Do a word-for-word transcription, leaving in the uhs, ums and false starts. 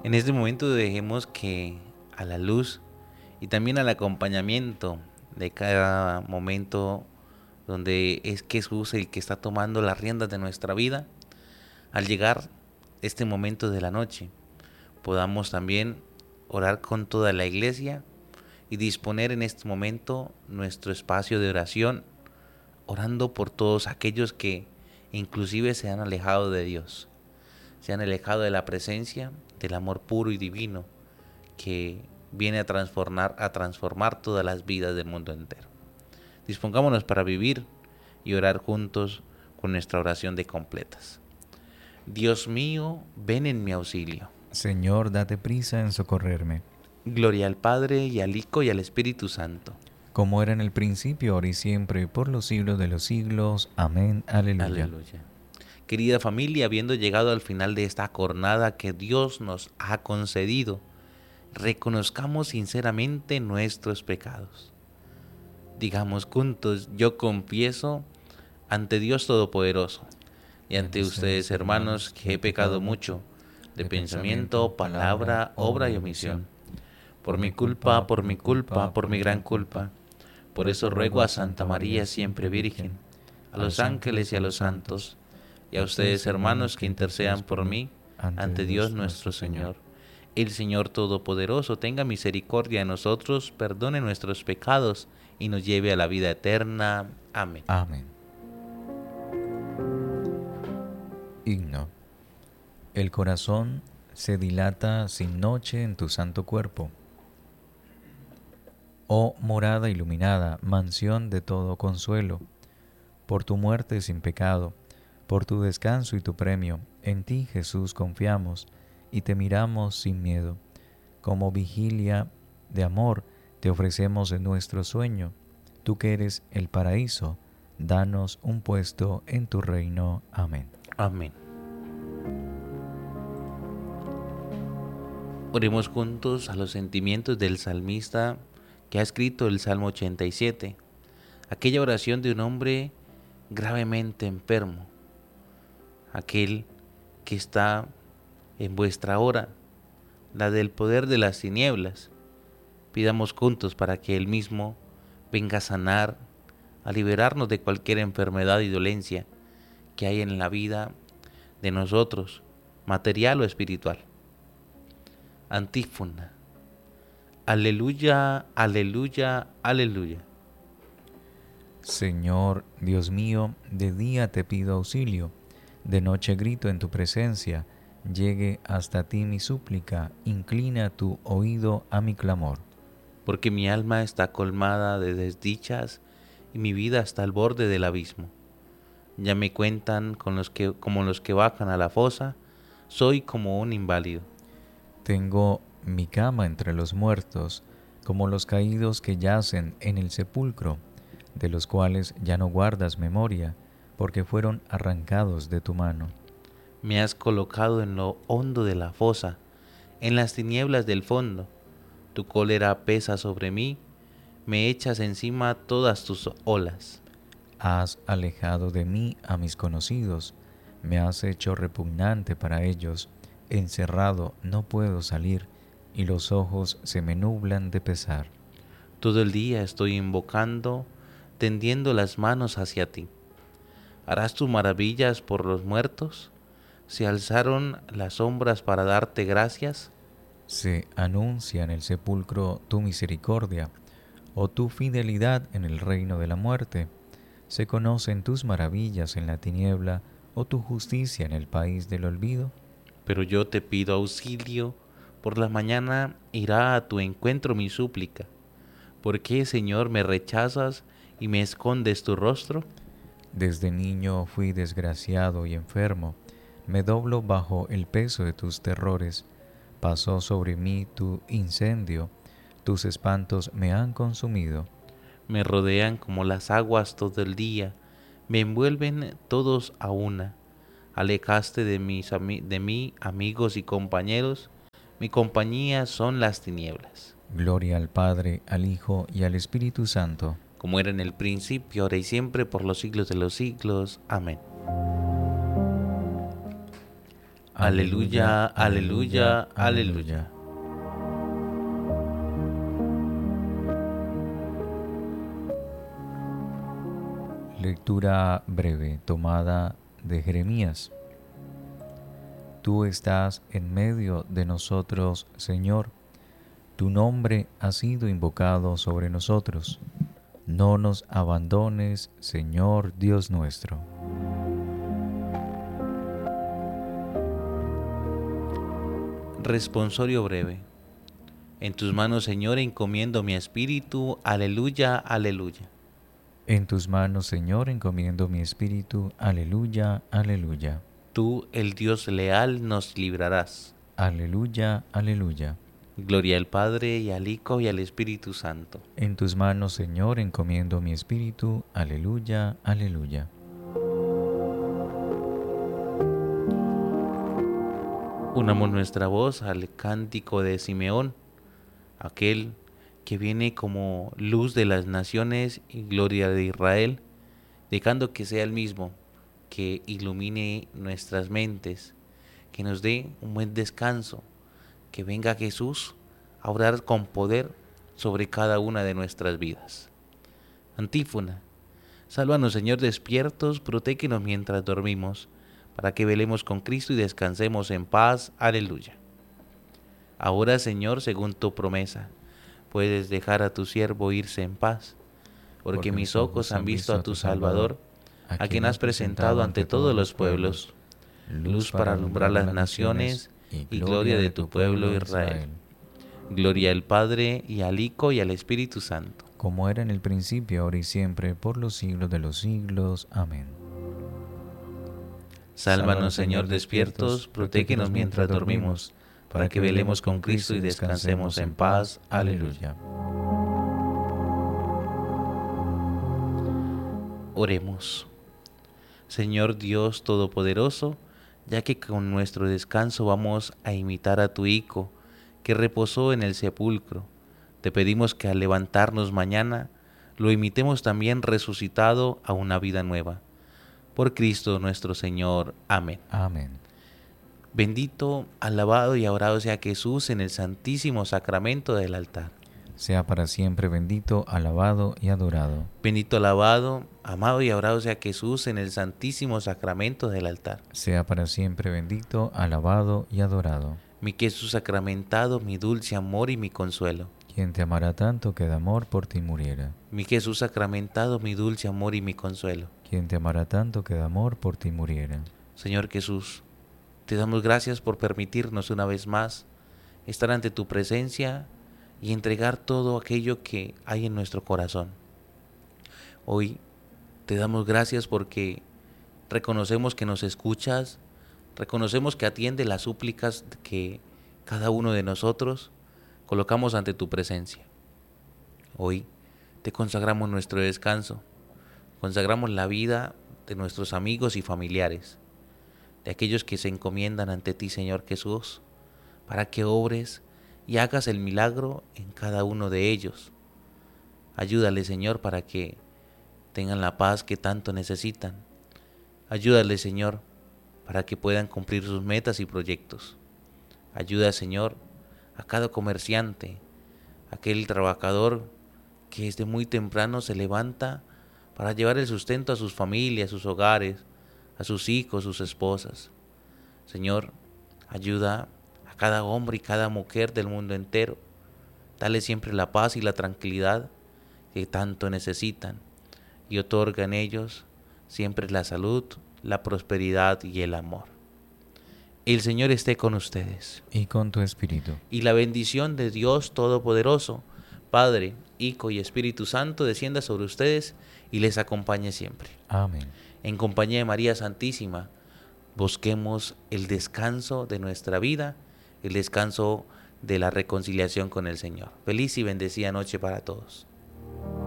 En este momento dejemos que a la luz y también al acompañamiento de cada momento donde es que Jesús el que está tomando las riendas de nuestra vida, al llegar este momento de la noche, podamos también orar con toda la iglesia y disponer en este momento nuestro espacio de oración, orando por todos aquellos que inclusive se han alejado de Dios, se han alejado de la presencia del amor puro y divino que viene a transformar, a transformar todas las vidas del mundo entero. Dispongámonos para vivir y orar juntos con nuestra oración de completas. Dios mío, ven en mi auxilio. Señor, date prisa en socorrerme. Gloria al Padre, y al Hijo, y al Espíritu Santo. Como era en el principio, ahora y siempre, y por los siglos de los siglos. Amén. Aleluya. Aleluya. Querida familia, habiendo llegado al final de esta jornada que Dios nos ha concedido, reconozcamos sinceramente nuestros pecados. Digamos juntos: yo confieso ante Dios Todopoderoso y ante ustedes, hermanos, que he pecado mucho, de pensamiento, palabra, obra y omisión. Por mi culpa, por mi culpa, por mi gran culpa. Por eso ruego a Santa María, siempre Virgen, a los ángeles y a los santos, y a ustedes, hermanos, que intercedan por mí ante Dios nuestro Señor. El Señor Todopoderoso tenga misericordia de nosotros, perdone nuestros pecados y nos lleve a la vida eterna. Amén. Amén. Himno. El corazón se dilata sin noche en tu santo cuerpo. Oh morada iluminada, mansión de todo consuelo, por tu muerte sin pecado, por tu descanso y tu premio, en ti, Jesús, confiamos y te miramos sin miedo. Como vigilia de amor te ofrecemos en nuestro sueño. Tú que eres el paraíso, danos un puesto en tu reino. Amén. Amén. Oremos juntos a los sentimientos del salmista que ha escrito el Salmo ochenta y siete, aquella oración de un hombre gravemente enfermo, aquel que está en vuestra hora, la del poder de las tinieblas. Pidamos juntos para que Él mismo venga a sanar, a liberarnos de cualquier enfermedad y dolencia que hay en la vida de nosotros, material o espiritual. Antífona. Aleluya, aleluya, aleluya. Señor, Dios mío, de día te pido auxilio, de noche grito en tu presencia, llegue hasta ti mi súplica, inclina tu oído a mi clamor. Porque mi alma está colmada de desdichas y mi vida está al borde del abismo. Ya me cuentan con los que, como los que bajan a la fosa, soy como un inválido. Tengo mi cama entre los muertos, como los caídos que yacen en el sepulcro, de los cuales ya no guardas memoria, porque fueron arrancados de tu mano. Me has colocado en lo hondo de la fosa, en las tinieblas del fondo. Tu cólera pesa sobre mí, me echas encima todas tus olas. Has alejado de mí a mis conocidos, me has hecho repugnante para ellos, encerrado no puedo salir, y los ojos se me nublan de pesar. Todo el día estoy invocando, tendiendo las manos hacia ti. ¿Harás tus maravillas por los muertos? ¿Se alzaron las sombras para darte gracias? Se anuncia en el sepulcro tu misericordia, o tu fidelidad en el reino de la muerte. Se conocen tus maravillas en la tiniebla, o tu justicia en el país del olvido. Pero yo te pido auxilio, por la mañana irá a tu encuentro mi súplica. ¿Por qué, Señor, me rechazas y me escondes tu rostro? Desde niño fui desgraciado y enfermo, me doblo bajo el peso de tus terrores. Pasó sobre mí tu incendio, tus espantos me han consumido. Me rodean como las aguas todo el día, me envuelven todos a una. Alejaste de, mis, de mí amigos y compañeros, mi compañía son las tinieblas. Gloria al Padre, al Hijo y al Espíritu Santo. Como era en el principio, ahora y siempre, por los siglos de los siglos. Amén. Aleluya, aleluya, aleluya. Lectura breve tomada de Jeremías. Tú estás en medio de nosotros, Señor. Tu nombre ha sido invocado sobre nosotros. No nos abandones, Señor Dios nuestro. Responsorio breve. En tus manos, Señor, encomiendo mi espíritu. Aleluya, aleluya. En tus manos, Señor, encomiendo mi espíritu. Aleluya, aleluya. Tú, el Dios leal, nos librarás. Aleluya, aleluya. Gloria al Padre, y al Hijo, y al Espíritu Santo. En tus manos, Señor, encomiendo mi espíritu. Aleluya, aleluya. Unamos nuestra voz al cántico de Simeón, aquel que viene como luz de las naciones y gloria de Israel, dejando que sea el mismo que ilumine nuestras mentes, que nos dé un buen descanso, que venga Jesús a obrar con poder sobre cada una de nuestras vidas. Antífona. Sálvanos, Señor, despiertos, protégenos mientras dormimos, para que velemos con Cristo y descansemos en paz. Aleluya. Ahora, Señor, según tu promesa, puedes dejar a tu siervo irse en paz, porque, porque mis ojos han visto a tu Salvador, a quien has presentado ante todos los pueblos, luz para alumbrar las naciones y gloria de tu pueblo Israel. Gloria al Padre, y al Hijo, y al Espíritu Santo. Como era en el principio, ahora y siempre, por los siglos de los siglos. Amén. Sálvanos, Señor, despiertos, protégenos mientras dormimos, para que velemos con Cristo y descansemos en paz. Aleluya. Oremos. Señor Dios Todopoderoso, ya que con nuestro descanso vamos a imitar a tu Hijo, que reposó en el sepulcro, te pedimos que al levantarnos mañana, lo imitemos también resucitado a una vida nueva. Por Cristo nuestro Señor. Amén. Amén. Bendito, alabado y adorado sea Jesús en el santísimo sacramento del altar. Sea para siempre bendito, alabado y adorado. Bendito, alabado, amado y adorado sea Jesús en el santísimo sacramento del altar. Sea para siempre bendito, alabado y adorado. Mi Jesús sacramentado, mi dulce amor y mi consuelo. Quien te amará tanto que de amor por ti muriera. Mi Jesús sacramentado, mi dulce amor y mi consuelo. Quien te amará tanto que de amor por ti muriera. Señor Jesús, te damos gracias por permitirnos una vez más estar ante tu presencia y entregar todo aquello que hay en nuestro corazón. Hoy te damos gracias porque reconocemos que nos escuchas, reconocemos que atiende las súplicas que cada uno de nosotros colocamos ante tu presencia. Hoy te consagramos nuestro descanso, consagramos la vida de nuestros amigos y familiares, de aquellos que se encomiendan ante ti, Señor Jesús, para que obres y hagas el milagro en cada uno de ellos. Ayúdale, Señor, para que tengan la paz que tanto necesitan. Ayúdale, Señor, para que puedan cumplir sus metas y proyectos. Ayuda, Señor, a cada comerciante, aquel trabajador que desde muy temprano se levanta para llevar el sustento a sus familias, a sus hogares, a sus hijos, sus esposas. Señor, ayuda a cada hombre y cada mujer del mundo entero. Dale siempre la paz y la tranquilidad que tanto necesitan y otorga en ellos siempre la salud, la prosperidad y el amor. El Señor esté con ustedes. Y con tu espíritu. Y la bendición de Dios Todopoderoso, Padre, Hijo y Espíritu Santo, descienda sobre ustedes y les acompañe siempre. Amén. En compañía de María Santísima, busquemos el descanso de nuestra vida, el descanso de la reconciliación con el Señor. Feliz y bendecida noche para todos.